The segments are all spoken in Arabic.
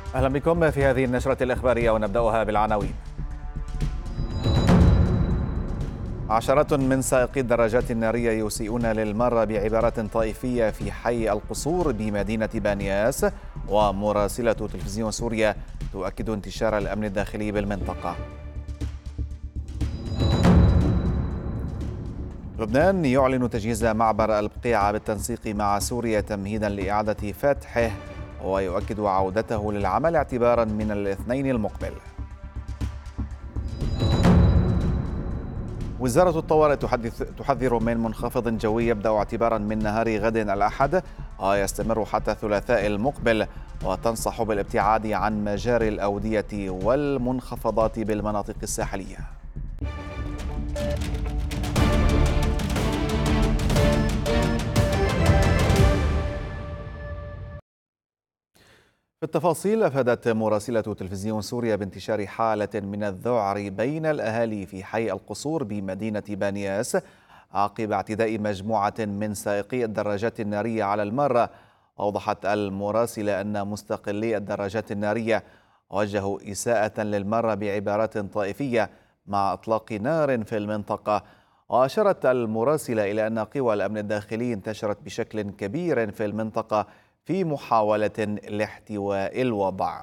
أهلا بكم في هذه النشرة الإخبارية ونبدأها بالعناوين. عشرات من سائقي الدراجات النارية يسيئون للمرة بعبارات طائفية في حي القصور بمدينة بانياس، ومراسلة تلفزيون سوريا تؤكد انتشار الأمن الداخلي بالمنطقة. لبنان يعلن تجهيز معبر البقيعة بالتنسيق مع سوريا تمهيدا لإعادة فتحه، ويؤكد عودته للعمل اعتبارا من الاثنين المقبل. وزارة الطوارئ تحذر من منخفض جوي يبدأ اعتبارا من نهار غد الأحد ويستمر حتى الثلاثاء المقبل، وتنصح بالابتعاد عن مجاري الأودية والمنخفضات بالمناطق الساحلية. في التفاصيل، أفادت مراسلة تلفزيون سوريا بانتشار حالة من الذعر بين الأهالي في حي القصور بمدينة بانياس عقب اعتداء مجموعة من سائقي الدراجات النارية على المارة. أوضحت المراسلة أن مستقلي الدراجات النارية وجهوا إساءة للمارة بعبارات طائفية مع إطلاق نار في المنطقة. وأشارت المراسلة إلى أن قوى الأمن الداخلي انتشرت بشكل كبير في المنطقة في محاولة لاحتواء الوضع.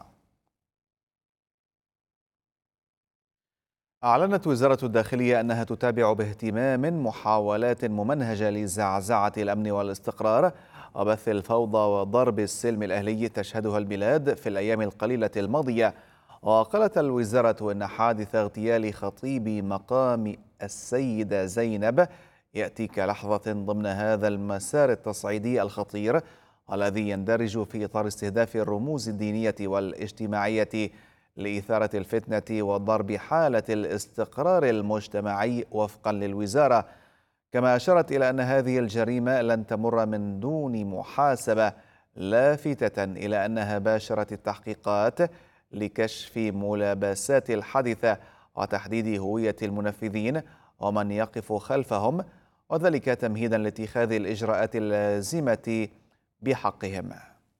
أعلنت وزارة الداخلية أنها تتابع باهتمام محاولات ممنهجة لزعزعة الأمن والاستقرار وبث الفوضى وضرب السلم الأهلي تشهدها البلاد في الأيام القليلة الماضية. وقالت الوزارة أن حادث اغتيال خطيب مقام السيدة زينب يأتي كلحظة ضمن هذا المسار التصعيدي الخطير، والذي يندرج في إطار استهداف الرموز الدينية والاجتماعية لإثارة الفتنة وضرب حالة الاستقرار المجتمعي وفقا للوزارة. كما أشارت إلى أن هذه الجريمة لن تمر من دون محاسبة، لافتة إلى أنها باشرت التحقيقات لكشف ملابسات الحادثة وتحديد هوية المنفذين ومن يقف خلفهم، وذلك تمهيدا لاتخاذ الإجراءات اللازمة بحقهم.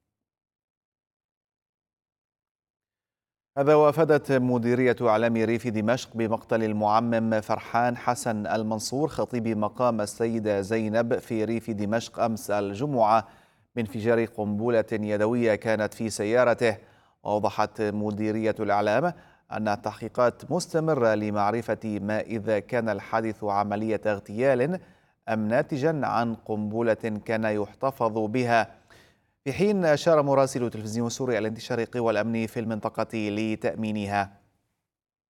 هذا. وافادت مديرية إعلام ريف دمشق بمقتل المعمم فرحان حسن المنصور خطيب مقام السيدة زينب في ريف دمشق أمس الجمعة بانفجار قنبلة يدوية كانت في سيارته. وأوضحت مديرية الإعلام أن التحقيقات مستمرة لمعرفة ما إذا كان الحادث عملية اغتيال أم ناتجا عن قنبلة كان يحتفظ بها، في حين أشار مراسل تلفزيون سوريا إلى انتشار قوى الأمن في المنطقة لتأمينها.